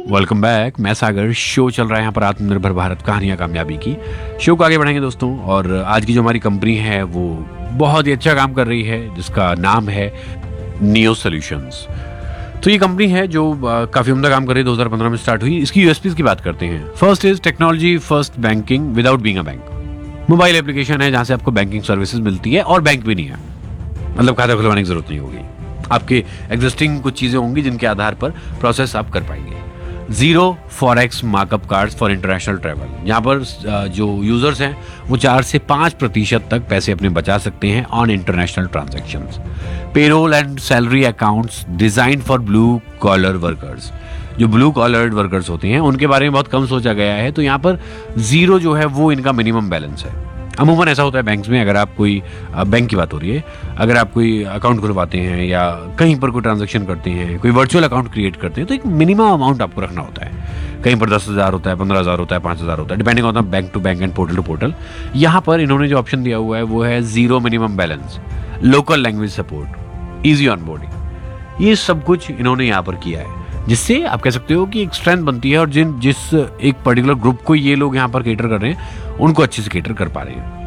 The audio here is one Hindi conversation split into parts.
Welcome back. मैं सागर। शो चल रहा है यहाँ पर आत्मनिर्भर भारत कहानियां कामयाबी की। शो को आगे बढ़ाएंगे दोस्तों, और आज की जो हमारी कंपनी है वो बहुत ही अच्छा काम कर रही है, जिसका नाम है नियो सॉल्यूशंस। तो ये कंपनी है जो काफी उम्दा काम कर रही है, 2015 में स्टार्ट हुई। इसकी यूएसपीज की बात करते हैं। First is technology first banking without being a bank. Mobile application है जहां से आपको बैंकिंग सर्विसेज मिलती है और बैंक भी नहीं है, मतलब खाता खुलवाने की जरूरत नहीं होगी। आपके एग्जिस्टिंग कुछ चीजें होंगी जिनके आधार पर प्रोसेस आप कर पाएंगे। Zero forex markup cards for international travel. यहाँ पर जो यूजर्स हैं वो 4 से 5% तक पैसे अपने बचा सकते हैं on international transactions. Payroll and salary accounts design for blue collar workers. जो ब्लू कॉलर्ड वर्कर्स होते हैं उनके बारे में बहुत कम सोचा गया है, तो यहाँ पर जीरो जो है वो इनका मिनिमम बैलेंस है। अमूमन ऐसा होता है बैंक्स में, अगर आप कोई बैंक की बात हो रही है, अगर आप कोई अकाउंट खुलवाते हैं या कहीं पर कोई ट्रांजैक्शन करते हैं, कोई वर्चुअल अकाउंट क्रिएट करते हैं, तो एक मिनिमम अमाउंट आपको रखना होता है। कहीं पर 10,000 होता है, 15,000 होता है, 5,000 होता है, depending on bank to bank and portal to portal. यहाँ पर इन्होंने जो ऑप्शन दिया हुआ है वो है zero minimum balance, local language support, easy onboarding. ये सब कुछ इन्होंने यहाँ पर किया है, जिससे आप कह सकते हो कि एक स्ट्रेंथ बनती है, और जिस एक पर्टिकुलर ग्रुप को ये लोग यहाँ पर केटर कर रहे हैं उनको अच्छे से केटर कर पा रहे हैं।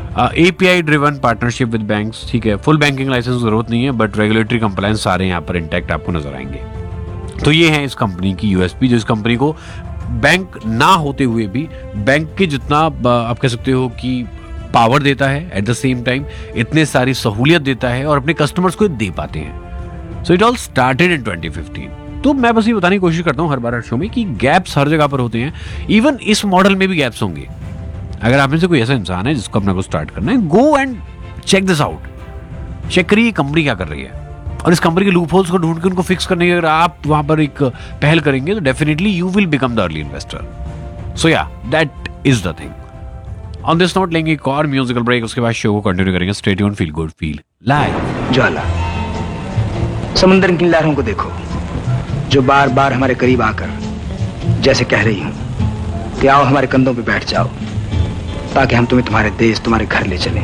API driven partnership with banks, ठीक है। फुल बैंकिंग लाइसेंस जरूरत नहीं है, बट रेगुलेटरी कंप्लायंस सारे यहाँ पर इंटैक्ट आपको नजर आएंगे। तो ये है इस कंपनी की यूएसपी, जो इस कंपनी को बैंक ना होते हुए भी बैंक के जितना आप कह सकते हो कि पावर देता है, एट द सेम टाइम इतने सारी सहूलियत देता है और अपने कस्टमर्स को दे पाते हैं। So it all started in 2015। तो मैं बस ये बताने की कोशिश करता हूँ हर बार हर शो में कि गैप्स हर जगह पर होते हैं, इवन इस मॉडल में भी गैप्स होंगे। अगर आप में से कोई ऐसा इंसान है जिसको अपना को स्टार्ट करना है, go and check this out. Check करिए कंपनी क्या कर रही है, और इस कंपनी के लूप होल्स को ढूंढ के उनको फिक्स करने के अगर आप वहां पर एक पहल करेंगे तो definitely you will become the early investor. सो या, that is the thing. On this note लेंगे एक और म्यूजिकल ब्रेक, उसके बाद शो को कंटिन्यू करेंगे। Stay tuned, feel good, feel live. ज्वाला, समुद्र की लहरों को देखो जो बार बार हमारे करीब आकर जैसे कह रही हूं कि आओ हमारे कंधों पे बैठ जाओ, ताकि हम तुम्हें तुम्हारे देश, तुम्हारे घर ले चलें।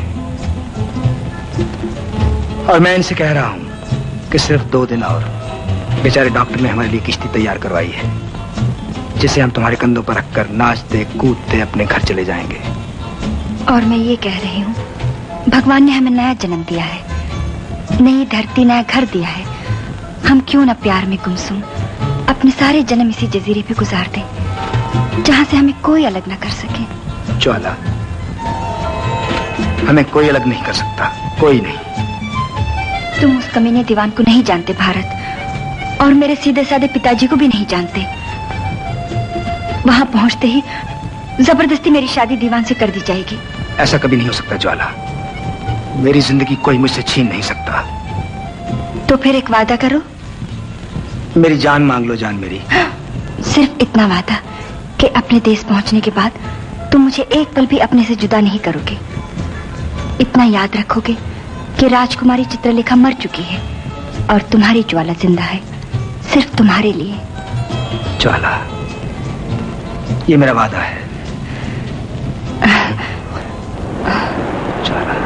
और मैं इनसे कह रहा हूं कि सिर्फ 2 दिन और। बेचारे डॉक्टर ने हमारे लिए किश्ती तैयार करवाई है, जिसे हम तुम्हारे कंधों पर रखकर नाचते कूदते अपने घर चले जाएंगे। और मैं ये कह रही हूँ, भगवान ने हमें नया जन्म दिया है, नई धरती, नया घर दिया है। हम क्यों न प्यार में गुमसुम अपने सारे जन्म इसी जजीरे पे गुजार दें, जहाँ से हमें कोई अलग न कर सके। ज्वाला, हमें कोई अलग नहीं कर सकता, कोई नहीं। तुम उस कमीने दीवान को नहीं जानते भारत, और मेरे सीधे साधे पिताजी को भी नहीं जानते। वहां पहुंचते ही जबरदस्ती मेरी शादी दीवान से कर दी जाएगी। ऐसा कभी नहीं हो सकता ज्वाला, मेरी जिंदगी कोई मुझसे छीन नहीं सकता। तो फिर एक वादा करो। मेरी जान मांग लो, जान मेरी। सिर्फ इतना वादा कि अपने देश पहुंचने के बाद तुम मुझे एक पल भी अपने से जुदा नहीं करोगे। इतना याद रखोगे कि राजकुमारी चित्रलेखा मर चुकी है और तुम्हारी ज्वाला जिंदा है, सिर्फ तुम्हारे लिए। ज्वाला, ये मेरा वादा है। ज्वाला।